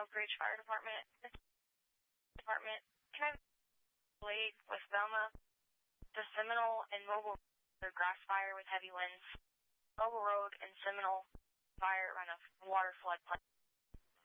Oak Ridge Fire Department. Can I relate with Velma? The Seminole and Mobile grass fire with heavy winds. Mobile Road and Seminole fire around a water flood plain.